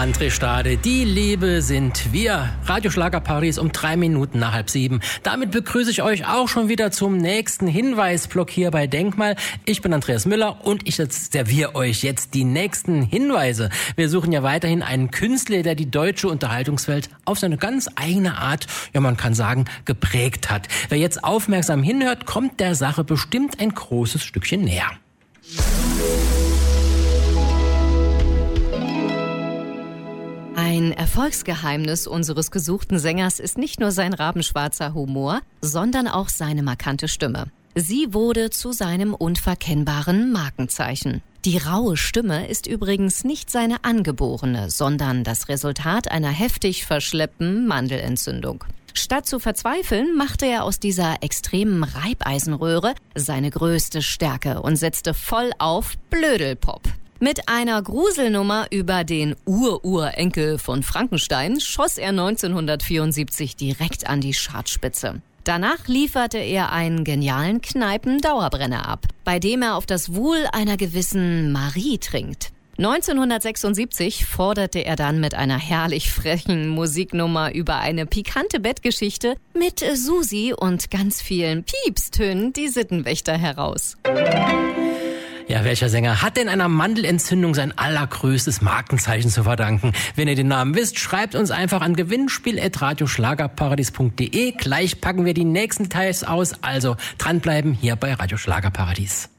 André Stade, die Liebe sind wir. Radio Schlagerparadies um 3 Minuten nach 6:30. Damit begrüße ich euch auch schon wieder zum nächsten Hinweisblock hier bei Denkmal. Ich bin Andreas Müller und ich serviere euch jetzt die nächsten Hinweise. Wir suchen ja weiterhin einen Künstler, der die deutsche Unterhaltungswelt auf seine ganz eigene Art, ja man kann sagen, geprägt hat. Wer jetzt aufmerksam hinhört, kommt der Sache bestimmt ein großes Stückchen näher. Ein Erfolgsgeheimnis unseres gesuchten Sängers ist nicht nur sein rabenschwarzer Humor, sondern auch seine markante Stimme. Sie wurde zu seinem unverkennbaren Markenzeichen. Die raue Stimme ist übrigens nicht seine angeborene, sondern das Resultat einer heftig verschleppten Mandelentzündung. Statt zu verzweifeln, machte er aus dieser extremen Reibeisenröhre seine größte Stärke und setzte voll auf Blödelpop. Mit einer Gruselnummer über den Ururenkel von Frankenstein schoss er 1974 direkt an die Chartspitze. Danach lieferte er einen genialen Kneipen-Dauerbrenner ab, bei dem er auf das Wohl einer gewissen Marie trinkt. 1976 forderte er dann mit einer herrlich frechen Musiknummer über eine pikante Bettgeschichte mit Susi und ganz vielen Piepstönen die Sittenwächter heraus. Ja, welcher Sänger hat denn einer Mandelentzündung sein allergrößtes Markenzeichen zu verdanken? Wenn ihr den Namen wisst, schreibt uns einfach an gewinnspiel@radioschlagerparadies.de. Gleich packen wir die nächsten Details aus, also dranbleiben hier bei Radio Schlagerparadies.